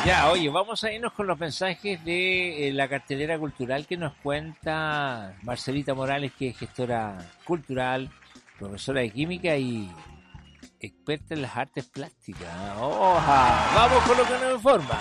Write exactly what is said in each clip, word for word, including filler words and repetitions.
Ya, oye, vamos a irnos con los mensajes de eh, la cartelera cultural que nos cuenta Marcelita Morales, que es gestora cultural, profesora de química y experta en las artes plásticas. ¡Oja! Vamos con lo que nos informa.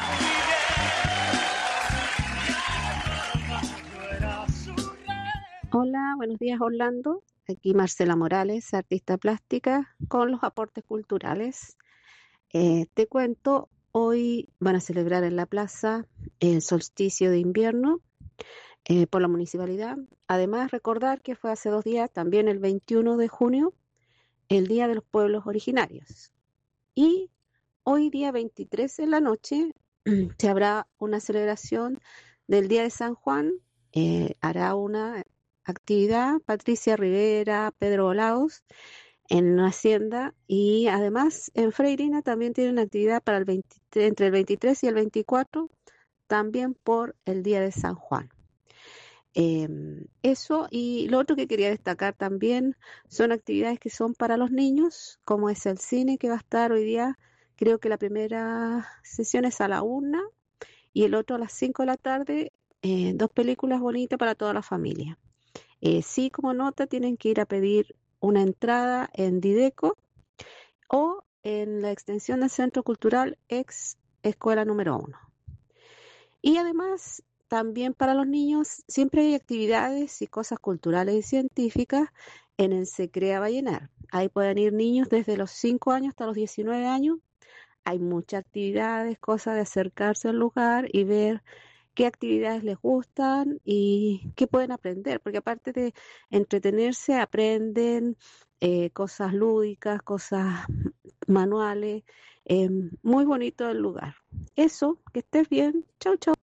Hola, buenos días Orlando. Aquí Marcela Morales, artista plástica, con los aportes culturales. Eh, te cuento, hoy van a celebrar en la plaza el solsticio de invierno eh, por la municipalidad. Además, recordar que fue hace dos días, también el veintiuno de junio, el Día de los Pueblos Originarios. Y hoy día veintitrés en la noche se habrá una celebración del Día de San Juan. Eh, hará una actividad Patricia Rivera, Pedro Olaos en una hacienda, y además en Freirina también tiene una actividad para el veintitrés, entre el veintitrés y el veinticuatro, también por el Día de San Juan. Eh, eso, y lo otro que quería destacar también son actividades que son para los niños, como es el cine, que va a estar hoy día, creo que la primera sesión es a la una y el otro a las cinco de la tarde, eh, dos películas bonitas para toda la familia. Eh, sí, como nota, tienen que ir a pedir una entrada en Dideco o en la extensión del Centro Cultural ex Escuela número uno. Y además, también para los niños, siempre hay actividades y cosas culturales y científicas en el Secrea Vallenar. Ahí pueden ir niños desde los cinco años hasta los diecinueve años. Hay muchas actividades, cosas de acercarse al lugar y ver qué actividades les gustan y qué pueden aprender, porque aparte de entretenerse, aprenden eh, cosas lúdicas, cosas manuales. Eh, muy bonito el lugar. Eso, que estés bien. Chau, chau.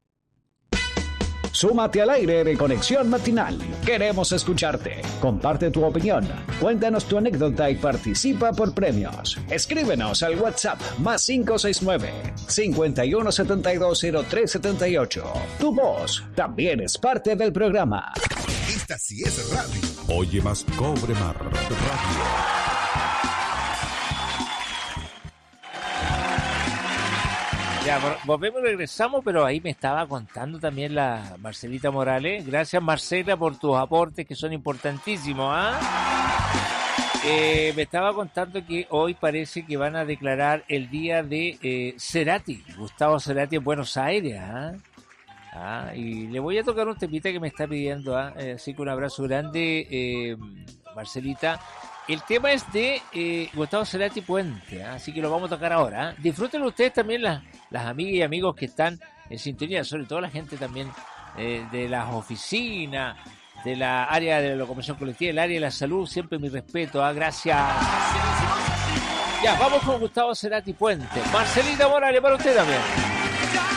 Súmate al aire de Conexión Matinal. Queremos escucharte. Comparte tu opinión. Cuéntanos tu anécdota y participa por premios. Escríbenos al WhatsApp más cinco seis nueve, cinco uno siete dos, cero tres siete ocho. Tu voz también es parte del programa. Esta sí es radio. Oye más, cobre más. Radio. Ya, volvemos, regresamos, pero ahí me estaba contando también la Marcelita Morales. Gracias, Marcela, por tus aportes que son importantísimos. ¿Ah? Eh, me estaba contando que hoy parece que van a declarar el día de eh, Cerati, Gustavo Cerati en Buenos Aires. ¿Ah? Ah, y le voy a tocar un temita que me está pidiendo. ¿Ah? Eh, así que un abrazo grande, eh, Marcelita. El tema es de eh, Gustavo Cerati Puente, ¿eh? Así que lo vamos a tocar ahora. ¿eh? Disfrútenlo ustedes también, las, las amigas y amigos que están en sintonía, sobre todo la gente también eh, de las oficinas, de la área de la locomoción colectiva, el área de la salud, siempre mi respeto, ¿eh? Gracias. Ya, vamos con Gustavo Cerati Puente. Marcelita Morales, para usted también.